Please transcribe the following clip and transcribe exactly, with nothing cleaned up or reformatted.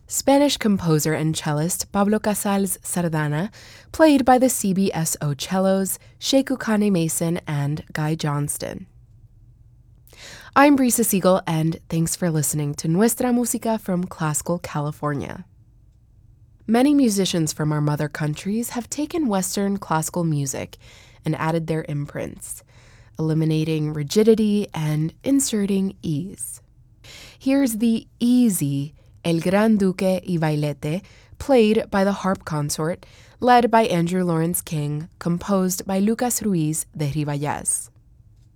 Spanish composer and cellist Pablo Casals Sardana, played by the C B S O cellos Sheku Kane Mason and Guy Johnston. I'm Brisa Siegel, and thanks for listening to Nuestra Música from Classical California. Many musicians from our mother countries have taken Western classical music and added their imprints, eliminating rigidity and inserting ease. Here's the easy El Gran Duque y Bailete, played by the harp consort, led by Andrew Lawrence King, composed by Lucas Ruiz de Ribayas.